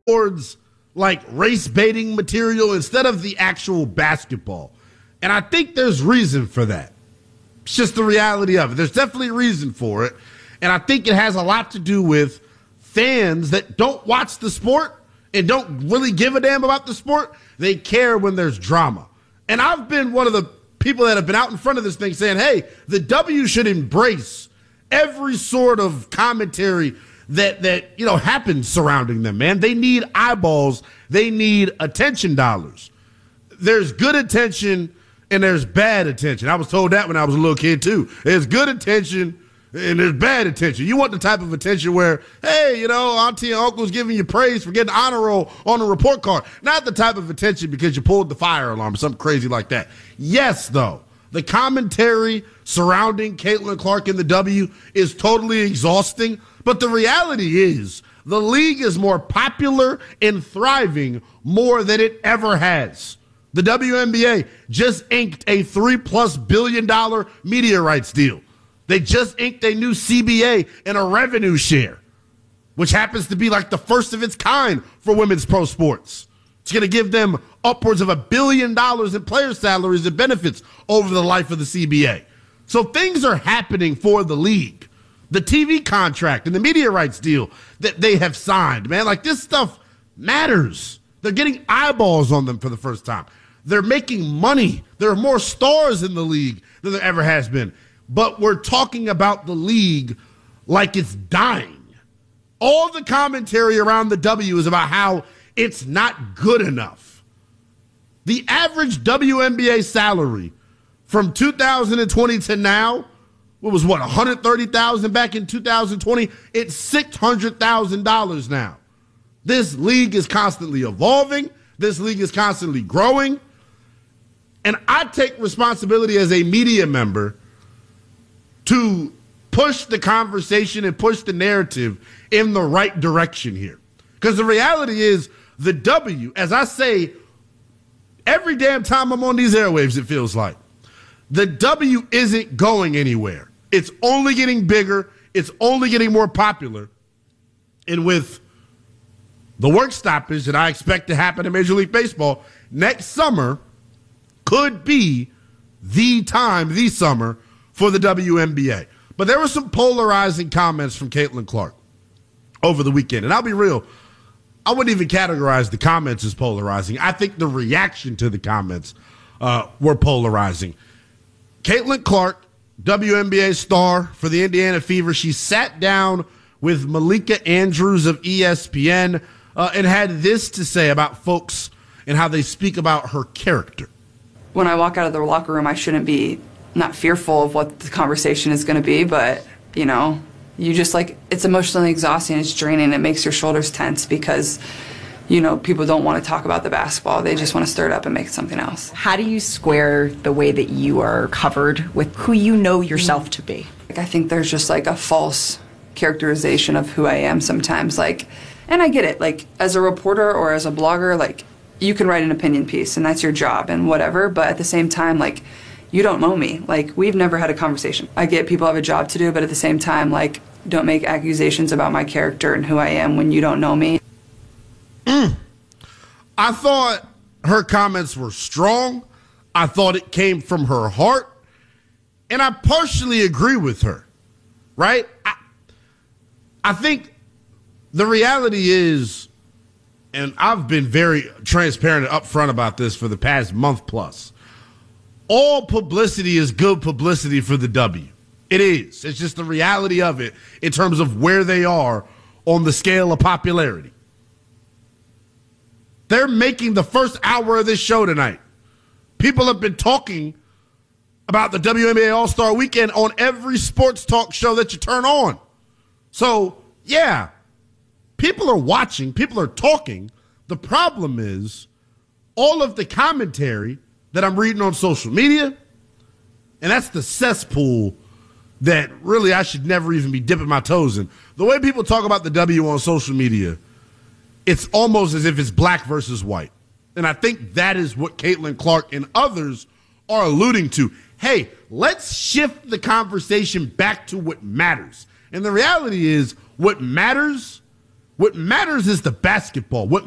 towards like race baiting material instead of the actual basketball. And I think there's reason for that. It's just the reality of it. There's definitely reason for it. And I think it has a lot to do with fans that don't watch the sport and don't really give a damn about the sport. They care when there's drama. And I've been one of the people that have been out in front of this thing saying, hey, the W should embrace every sort of commentary that happens surrounding them, man. They need eyeballs. They need attention dollars. There's good attention and there's bad attention. I was told that when I was a little kid, too. There's good attention and there's bad attention. You want the type of attention where, hey, auntie and uncle's giving you praise for getting honor roll on a report card. Not the type of attention because you pulled the fire alarm or something crazy like that. Yes, though, the commentary surrounding Caitlin Clark and the W is totally exhausting. But the reality is the league is more popular and thriving more than it ever has. The WNBA just inked a $3+ billion media rights deal. They just inked a new CBA and a revenue share, which happens to be like the first of its kind for women's pro sports. It's going to give them upwards of $1 billion in player salaries and benefits over the life of the CBA. So things are happening for the league. The TV contract and the media rights deal that they have signed, man, like this stuff matters. They're getting eyeballs on them for the first time. They're making money. There are more stars in the league than there ever has been. But we're talking about the league like it's dying. All the commentary around the W is about how it's not good enough. The average WNBA salary from 2020 to now, $130,000 back in 2020? It's $600,000 now. This league is constantly evolving. This league is constantly growing. And I take responsibility as a media member to push the conversation and push the narrative in the right direction here. Because the reality is the W, as I say, every damn time I'm on these airwaves, it feels like, the W isn't going anywhere. It's only getting bigger. It's only getting more popular. And with the work stoppage that I expect to happen in Major League Baseball, next summer could be the summer for the WNBA. But there were some polarizing comments from Caitlin Clark over the weekend. And I'll be real, I wouldn't even categorize the comments as polarizing. I think the reaction to the comments were polarizing. Caitlin Clark, WNBA star for the Indiana Fever, she sat down with Malika Andrews of ESPN and had this to say about folks and how they speak about her character. When I walk out of the locker room, I shouldn't be not fearful of what the conversation is going to be, but, you just it's emotionally exhausting, it's draining, it makes your shoulders tense because, people don't want to talk about the basketball. They just want to stir it up and make it something else. How do you square the way that you are covered with who you know yourself to be? I think there's just a false characterization of who I am sometimes. And I get it. As a reporter or as a blogger, you can write an opinion piece and that's your job and whatever. But at the same time, you don't know me. We've never had a conversation. I get people have a job to do, but at the same time, don't make accusations about my character and who I am when you don't know me. I thought her comments were strong. I thought it came from her heart. And I partially agree with her, right? I think the reality is, and I've been very transparent and upfront about this for the past month plus, all publicity is good publicity for the W. It is. It's just the reality of it in terms of where they are on the scale of popularity. They're making the first hour of this show tonight. People have been talking about the WNBA All-Star Weekend on every sports talk show that you turn on. So, yeah, people are watching. People are talking. The problem is all of the commentary that I'm reading on social media, and that's the cesspool that really I should never even be dipping my toes in. The way people talk about the W on social media, it's almost as if it's black versus white. And I think that is what Caitlin Clark and others are alluding to. Hey, let's shift the conversation back to what matters. And the reality is what matters What matters is the basketball. What